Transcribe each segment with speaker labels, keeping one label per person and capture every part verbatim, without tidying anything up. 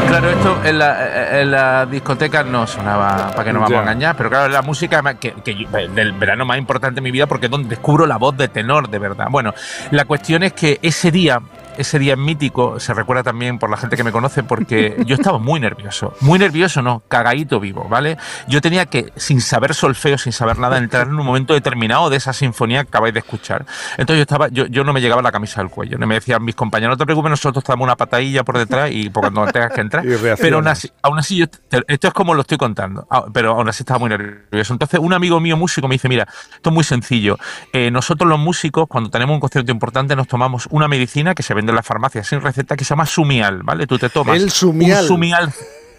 Speaker 1: Claro, esto en la, en la discoteca no sonaba, para que no vamos a engañar, pero claro, la música que, que yo, del verano más importante de mi vida, porque es donde descubro la voz de tenor, de verdad. Bueno, la cuestión es que ese día... Ese día mítico se recuerda también por la gente que me conoce porque yo estaba muy nervioso. Muy nervioso, no, cagadito vivo, ¿vale? Yo tenía que, sin saber solfeo, sin saber nada, entrar en un momento determinado de esa sinfonía que acabáis de escuchar. Entonces yo estaba, yo, yo no me llegaba la camisa al cuello. No me decían mis compañeros, no te preocupes, nosotros te damos una patadilla por detrás y por cuando tengas que entrar. Pero aún así, aún así yo, esto es como lo estoy contando, pero aún así estaba muy nervioso. Entonces un amigo mío músico me dice, mira, esto es muy sencillo. Eh, nosotros los músicos, cuando tenemos un concierto importante, nos tomamos una medicina que se vende en la farmacia sin receta que se llama Sumial, ¿vale? Tú te tomas
Speaker 2: el Sumial.
Speaker 1: un Sumial.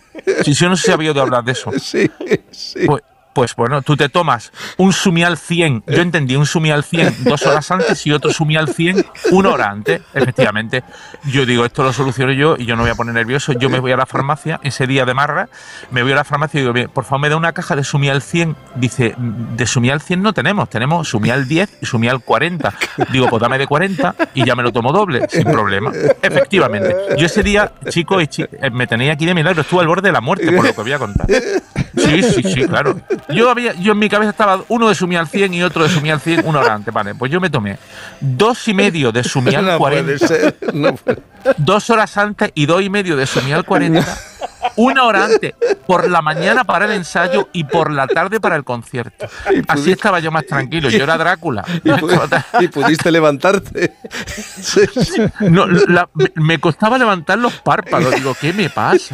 Speaker 1: Si yo no sé si había oído hablar de eso.
Speaker 2: Sí, sí.
Speaker 1: Pues, pues bueno, tú te tomas un Sumial cien, yo entendí un Sumial cien dos horas antes y otro Sumial cien una hora antes, efectivamente. Yo digo, esto lo soluciono yo y yo no voy a poner nervioso, yo me voy a la farmacia, ese día de marra, me voy a la farmacia y digo, bien, por favor me da una caja de Sumial cien, dice, de Sumial cien no tenemos, tenemos Sumial diez y Sumial cuarenta. Digo, pues dame de cuarenta y ya me lo tomo doble, sin problema. Efectivamente, yo ese día, chicos, me tenía aquí de milagro, estuve al borde de la muerte, por lo que voy a contar. Sí, sí, sí, claro. Yo había, yo en mi cabeza estaba uno de Sumial cien y otro de Sumial cien una hora antes, vale. Pues yo me tomé dos y medio de Sumial
Speaker 2: no
Speaker 1: cuarenta,
Speaker 2: puede ser, no puede.
Speaker 1: dos horas antes y dos y medio de Sumial cuarenta, una hora antes, por la mañana para el ensayo y por la tarde para el concierto. Así estaba yo más tranquilo. Yo era Drácula.
Speaker 2: Y, pudiste, y pudiste levantarte.
Speaker 1: Sí. No, la, me, me costaba levantar los párpados. Digo, ¿qué me pasa?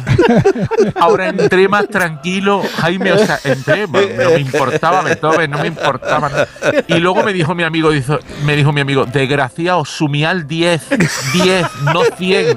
Speaker 1: Ahora entré más tranquilo, Jaime, o sea, entré, no me importaba Beethoven, no me importaba nada. Y luego me dijo mi amigo, dijo, me dijo mi amigo, desgraciado, Sumial diez, diez, no cien.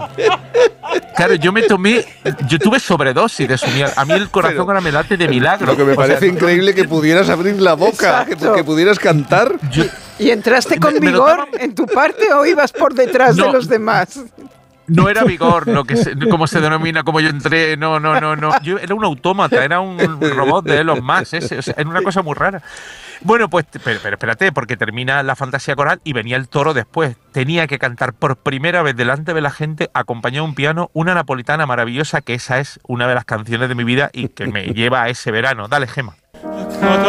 Speaker 1: Claro, yo me tomé, yo tuve sobredosis de Sumial. A mí el corazón Pero, ahora me late de milagro.
Speaker 2: Lo que me parece o sea, increíble que pudieras abrir la boca, que, que pudieras cantar.
Speaker 3: Yo, ¿Y entraste con me, vigor me en tu parte o ibas por detrás no, de los demás?
Speaker 1: No era vigor, lo que se, como se denomina, como yo entré, no, no, no, no. Yo era un autómata, era un robot de Elon Musk, ese, o sea, era una cosa muy rara. Bueno, pues, pero, pero espérate, porque termina la fantasía coral y venía el toro después. Tenía que cantar por primera vez delante de la gente, acompañado de un piano, una napolitana maravillosa, que esa es una de las canciones de mi vida y que me lleva a ese verano. Dale, Gema.